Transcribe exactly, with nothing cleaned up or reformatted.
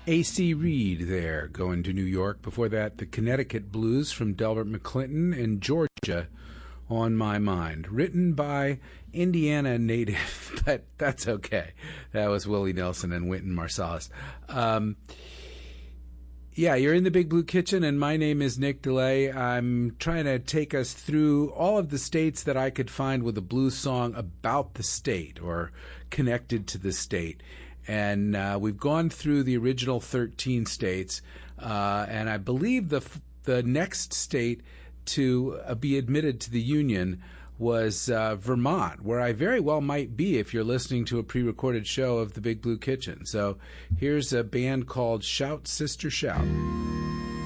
A C Reed there, going to New York. Before that, the Connecticut Blues from Delbert McClinton and Georgia, On My Mind. Written by Indiana native, but that's okay. That was Willie Nelson and Wynton Marsalis. Um, yeah, you're in the Big Blue Kitchen, and my name is Nick DeLay. I'm trying to take us through all of the states that I could find with a blues song about the state or connected to the state. And uh, we've gone through the original thirteen states, uh, and I believe the the next state to uh, be admitted to the Union was uh, Vermont, where I very well might be if you're listening to a pre-recorded show of the Big Blue Kitchen. So here's a band called Shout Sister Shout.